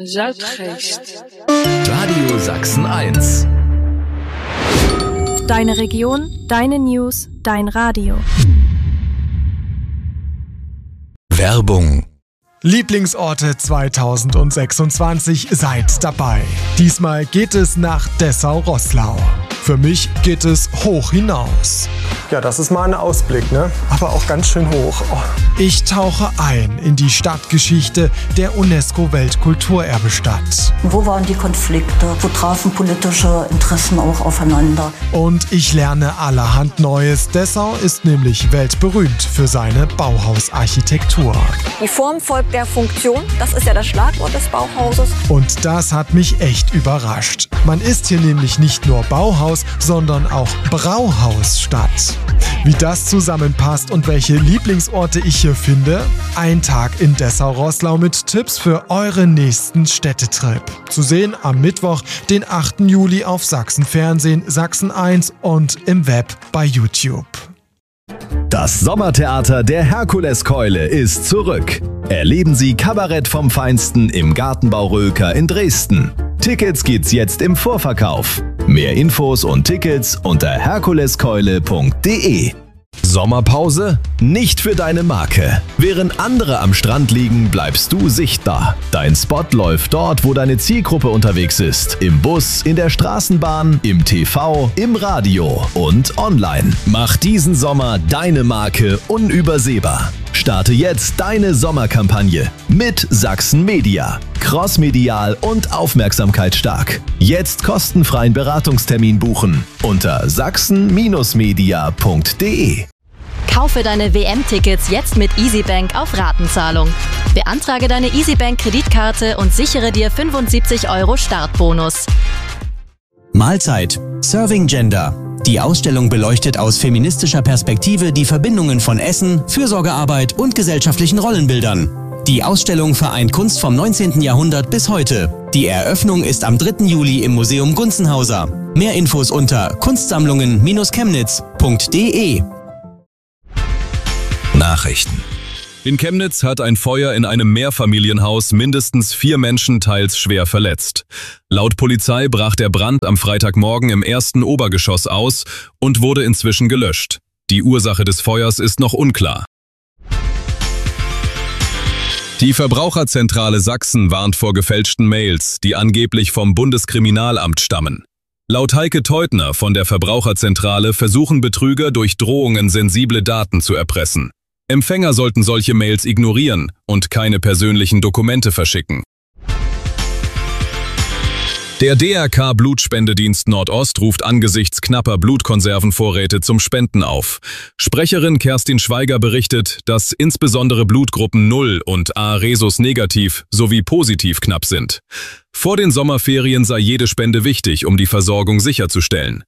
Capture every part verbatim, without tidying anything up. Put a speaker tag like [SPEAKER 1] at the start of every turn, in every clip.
[SPEAKER 1] Zuidgeest.
[SPEAKER 2] Radio Sachsen eins.
[SPEAKER 3] Deine Region, deine News, dein Radio.
[SPEAKER 2] Werbung.
[SPEAKER 4] Lieblingsorte zweitausendsechsundzwanzig, seid dabei. Diesmal geht es nach Dessau-Roßlau. Für mich geht es hoch hinaus.
[SPEAKER 5] Ja, das ist mal ein Ausblick, ne? Aber auch ganz schön hoch. Oh.
[SPEAKER 4] Ich tauche ein in die Stadtgeschichte der UNESCO-Weltkulturerbestadt.
[SPEAKER 6] Wo waren die Konflikte? Wo trafen politische Interessen auch aufeinander?
[SPEAKER 4] Und ich lerne allerhand Neues. Dessau ist nämlich weltberühmt für seine Bauhausarchitektur.
[SPEAKER 7] Die Form folgt der Funktion, das ist ja das Schlagwort des Bauhauses.
[SPEAKER 4] Und das hat mich echt überrascht. Man ist hier nämlich nicht nur Bauhaus, sondern auch Brauhausstadt. Wie das zusammenpasst und welche Lieblingsorte ich hier finde? Ein Tag in Dessau-Roßlau mit Tipps für euren nächsten Städtetrip. Zu sehen am Mittwoch, den achten Juli auf Sachsen Fernsehen, Sachsen eins und im Web bei YouTube.
[SPEAKER 2] Das Sommertheater der Herkuleskeule ist zurück. Erleben Sie Kabarett vom Feinsten im Gartenbau Röker in Dresden. Tickets gibt's jetzt im Vorverkauf. Mehr Infos und Tickets unter herkuleskeule punkt de. Sommerpause? Nicht für deine Marke. Während andere am Strand liegen, bleibst du sichtbar. Dein Spot läuft dort, wo deine Zielgruppe unterwegs ist. Im Bus, in der Straßenbahn, im T V, im Radio und online. Mach diesen Sommer deine Marke unübersehbar. Starte jetzt deine Sommerkampagne mit Sachsen Media. Crossmedial und aufmerksamkeitsstark. Jetzt kostenfreien Beratungstermin buchen unter sachsen Media punkt de.
[SPEAKER 8] Kaufe deine W M-Tickets jetzt mit EasyBank auf Ratenzahlung. Beantrage deine EasyBank-Kreditkarte und sichere dir fünfundsiebzig Euro Startbonus.
[SPEAKER 9] Mahlzeit. Serving Gender. Die Ausstellung beleuchtet aus feministischer Perspektive die Verbindungen von Essen, Fürsorgearbeit und gesellschaftlichen Rollenbildern. Die Ausstellung vereint Kunst vom neunzehnten Jahrhundert bis heute. Die Eröffnung ist am dritten Juli im Museum Gunzenhauser. Mehr Infos unter kunstsammlungen chemnitz punkt de.
[SPEAKER 10] Nachrichten. In Chemnitz hat ein Feuer in einem Mehrfamilienhaus mindestens vier Menschen teils schwer verletzt. Laut Polizei brach der Brand am Freitagmorgen im ersten Obergeschoss aus und wurde inzwischen gelöscht. Die Ursache des Feuers ist noch unklar. Die Verbraucherzentrale Sachsen warnt vor gefälschten Mails, die angeblich vom Bundeskriminalamt stammen. Laut Heike Teutner von der Verbraucherzentrale versuchen Betrüger durch Drohungen sensible Daten zu erpressen. Empfänger sollten solche Mails ignorieren und keine persönlichen Dokumente verschicken. Der D R K-Blutspendedienst Nordost ruft angesichts knapper Blutkonservenvorräte zum Spenden auf. Sprecherin Kerstin Schweiger berichtet, dass insbesondere Blutgruppen null und A Rhesus negativ sowie positiv knapp sind. Vor den Sommerferien sei jede Spende wichtig, um die Versorgung sicherzustellen.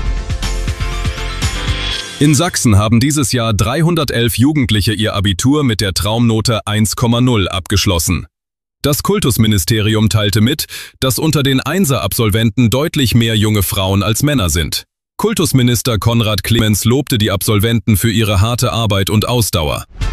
[SPEAKER 10] In Sachsen haben dieses Jahr dreihundertelf Jugendliche ihr Abitur mit der Traumnote eins Komma null abgeschlossen. Das Kultusministerium teilte mit, dass unter den Einser-Absolventen deutlich mehr junge Frauen als Männer sind. Kultusminister Konrad Clemens lobte die Absolventen für ihre harte Arbeit und Ausdauer.